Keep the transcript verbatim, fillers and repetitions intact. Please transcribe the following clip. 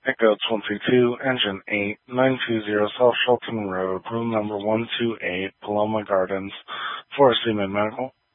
Echo twenty-two, Engine eight, nine two zero South Shelton Road, room number one two eight, Paloma Gardens, Forest Lehman Medical.